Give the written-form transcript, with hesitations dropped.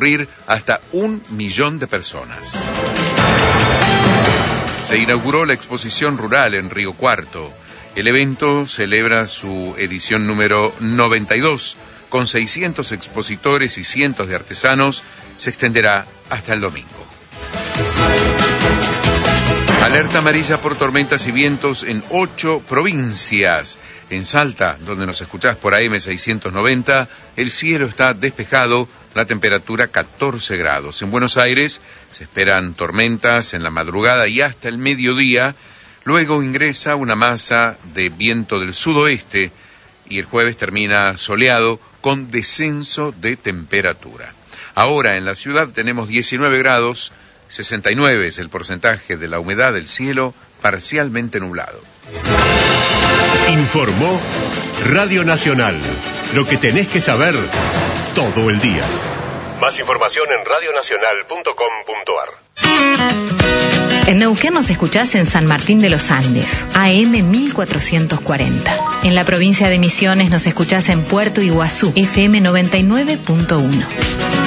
concurrir hasta 1 millón de personas. Se inauguró la exposición rural en Río Cuarto. El evento celebra su edición número 92, con 600 expositores y cientos de artesanos. Se extenderá hasta el domingo. Alerta amarilla por tormentas y vientos en 8 provincias. En Salta, donde nos escuchás por AM 690, el cielo está despejado, la temperatura 14 grados. En Buenos Aires se esperan tormentas en la madrugada y hasta el mediodía. Luego ingresa una masa de viento del sudoeste y el jueves termina soleado con descenso de temperatura. Ahora en la ciudad tenemos 19 grados, 69 es el porcentaje de la humedad del cielo, parcialmente nublado. Informó Radio Nacional. Lo que tenés que saber todo el día. Más información en radionacional.com.ar. En Neuquén nos escuchás en San Martín de los Andes, AM 1440. En la provincia de Misiones nos escuchás en Puerto Iguazú, FM 99.1.